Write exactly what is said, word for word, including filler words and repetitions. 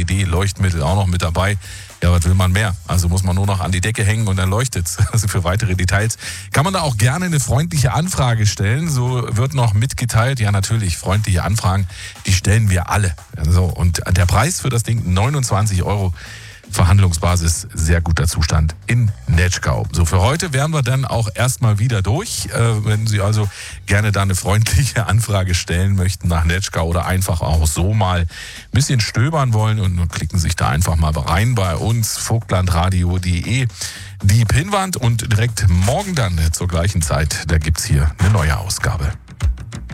L E D-Leuchtmittel auch noch mit dabei. Ja, was will man mehr? Also muss man nur noch an die Decke hängen und dann leuchtet's. Also für weitere Details kann man da auch gerne eine freundliche Anfrage stellen. So wird noch mitgeteilt. Ja, natürlich, freundliche Anfragen, die stellen wir alle. Also, und der Preis für das Ding neunundzwanzig Euro. Verhandlungsbasis, sehr guter Zustand in Netschkau. So, für heute wären wir dann auch erstmal wieder durch. Äh, wenn Sie also gerne da eine freundliche Anfrage stellen möchten nach Netschkau oder einfach auch so mal ein bisschen stöbern wollen, und klicken sich da einfach mal rein bei uns, vogtlandradio punkt de, die Pinnwand, und direkt morgen dann zur gleichen Zeit, da gibt's hier eine neue Ausgabe.